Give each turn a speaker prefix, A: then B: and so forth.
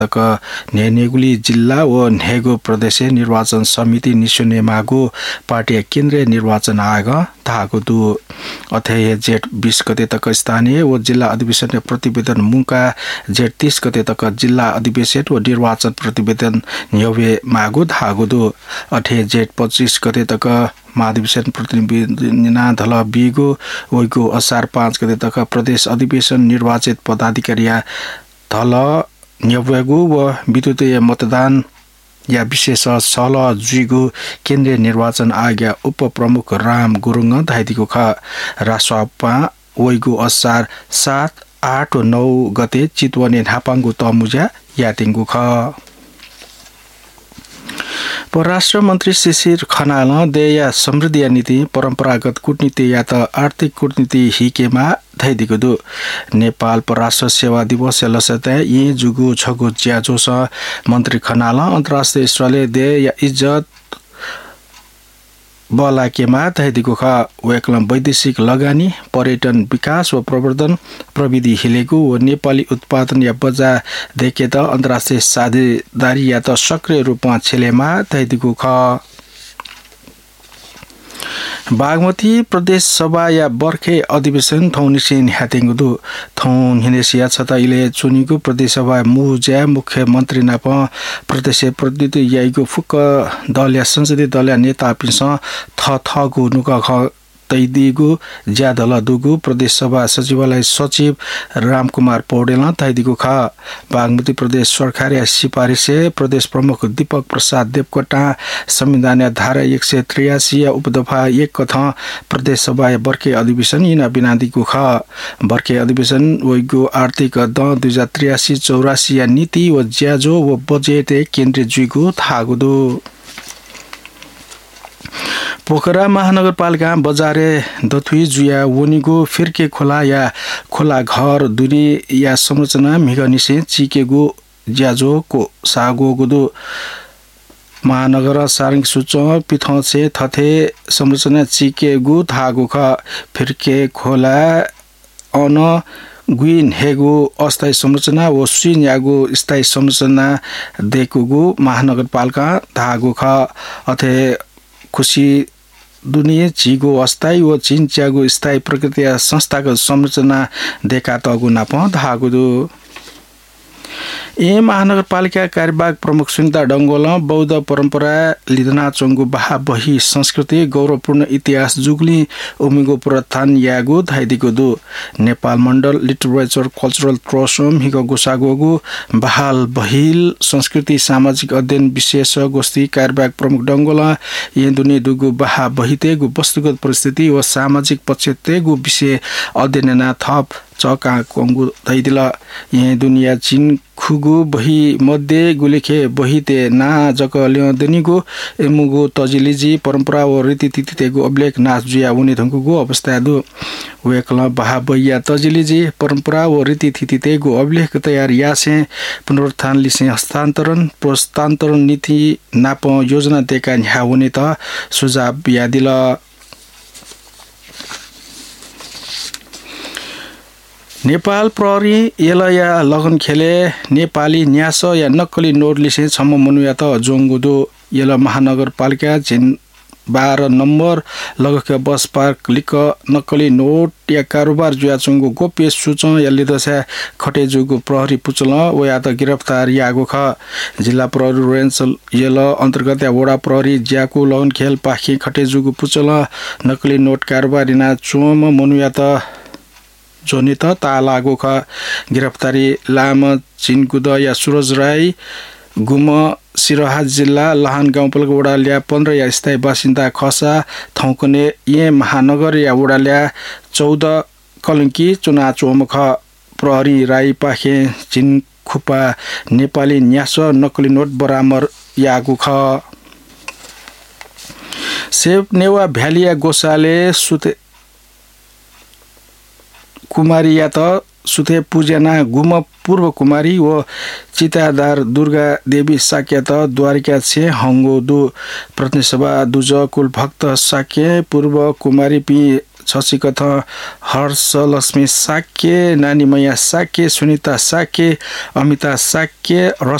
A: नेगुली जिल्ला व नेगो प्रदेश निर्वाचन समिति निसुनेमागु पार्टी केन्द्रीय निर्वाचन आयोग थागु दु अथेय जेठ 20 गते तक स्थानीय व जिल्ला अधिवेशन प्रतिवेदन मुका जेठ 30 गते तक जिल्ला अधिवेशन व निर्वाचन प्रतिवेदन न्यवे मागु धागु दु अथेय जेठ 25 गते तक महाधिवेशन प्रतिनिधिना धल बिगो वैगो असार 5 गते तक प्रदेश अधिवेशन निर्वाचित पदाधिकारी धल न्यवेगु व विद्युतीय मतदान या विशेष सल जुइगु केन्द्रीय निर्वाचन आयोग उप प्रमुख राम गुरुङ धाइदिको ख रासपा वैगु असार 7, 8 व 9 गते चितवने ढापाङ्गु तमुजा यातिङ्गु ख परराष्ट्र मन्त्री शिशिर खनाल देया समृद्धि नीति परम्परागत कूटनीति या त आर्थिक कूटनीति हिकेमा धैदिको दु नेपाल परराष्ट्र सेवा दिवस लसते यी जुगु छगु ज्याजोस मन्त्री खनाल अन्तर्राष्ट्रिय स्तरले दे या इज्जत बलाकेमा धैदिको ख वेकलम वैदेशिक लगानी पर्यटन विकास व प्रवर्धन प्रविधि हिलेको व नेपाली उत्पादन या बजार देखे त अन्तर्राष्ट्रिय साझेदारी या त सक्रिय रूपमा छेलेमा धैदिको ख बागमती प्रदेश सभा या बर्खे अधिवेशन थौनिसिन ह्यातेङ्गु थौन हिनेसिया छताइले चुनिको प्रदेश सभा मुज्या मुख्यमन्त्री नाप प्रदेश प्रतिनिधि याइको फुक दल या संसदीय दल या नेता पिस थगु नुक ख तैदिगु ज्यादल दुगु प्रदेश सभा सचिवालय सचिव रामकुमार पौडेल तैदिगु ख बागमती प्रदेश सरकार या सिफारिस प्रदेश प्रमुख दीपक प्रसाद देवकोटा संविधान धारा 183 या उपदफा 1 कथ प्रदेश सभा बर्खे अधिवेशन यिना बिनादिगु ख बर्खे अधिवेशन वैगु आर्थिक द 2083-84 या नीति व ज्याजो व बजेट केन्द्रीय जुइगु थागुदु पोखरा महानगरपालिका बजारे दथुई जुया वनिगो फिर्के खोला या खोला घर दुरी या संरचना मिगनिसे चिकेगो ज्याजोको सागो गुदु महानगर सारङ सुच पिथसे थथे संरचना चिकेगु थागो ख फिर्के खोला अन गुइन हेगो अस्थायी संरचना व सुइन यागो स्थायी संरचना देखुगु महानगरपालिका धागो ख अथे खुशी दुनिया चिगो अस्थायी व चिन च्यागो स्थायी प्रकृति संस्थाको संरचना देखा तगु नाप धागुदु ए महानगरपालिका कार्यवाहक प्रमुख सुनिता डंगोल बौद्ध परम्परा लिदना चंगु बाहा बही संस्कृति गौरवपूर्ण इतिहास जुगली उमिगो प्रथान यागु धाइदिगु दु नेपाल मण्डल लिटरेचर कल्चरल ट्रस्ट हिगो गोसागोगु बहाल बहिल संस्कृति सामाजिक अध्ययन विशेष गोष्ठी कार्यवाहक प्रमुख डंगोल ये दुनि दुगु बाहा बहितेगु वस्तुगत परिस्थिति व सामाजिक पक्षतेगु विषय अध्ययन थप चका कंगु दैदिला ये दुनिया चिन खुगु बही मध्ये गुलेखे बहिते ना जक ल्यदनिगु एमुगु तजिलिजी परम्परा व रीतिथितेगु अभिलेख नाच जुया उनी धंगुगु अवस्था दु वेकल बाहा बहिया तजिलिजी परम्परा व रीतिथितेगु अभिलेख तयार यासे पुनरुत्थान लिसे हस्तान्तरण प्रस्तान्तरण नीति नाप योजना देका न्या हुने त सुझाव यादिला नेपाल प्रहरी एलया लगन खेले नेपाली न्यास या नक्कली नोट लिसे छम मनुया त जोंगुदो यल महानगरपालिका जिन 12 नम्बर लगके बस पार्क लिक नक्कली नोट या कारोबार जुया चंगु गोप्य सूच या लिदसा खटेजुगु प्रहरी पुचल व या त गिरफ्तार यागो ख जिल्ला प्रहरी रेन्ज यल अन्तर्गत या वडा प्रहरी ज्याकु लगन खेल पाखी खटेजुगु पुचल नक्कली नोट कारोबारीना चोम मनुया त जोनित तालागो ख गिरफ्तारी लाम चिनकुद या सुरज राई गुम सिरहा जिल्ला लहान गाउँपालिका वडा ल्या 15 या स्थायी बासिन्दा खसा थौकने ये महानगर या वडा ल्या 14 कलंकी चुना चोमख प्रहरी राई पाखे चिन खुपा नेपाली न्यास नक्कली नोट बरामर यागु ख सेव नेवा भ्यालिया गोसाले सुते कुमारी या त सुथे पूजना गुम पूर्व कुमारी व चितादार दुर्गा देवी साक्य त द्वारिका छे हंगो दु प्रतिसभा दुज कुल भक्त साक्य पूर्व कुमारी पि छसिकथ हर्षलक्ष्मी साक्य नानी मैया साक्य सुनिता साक्य अमिता साक्य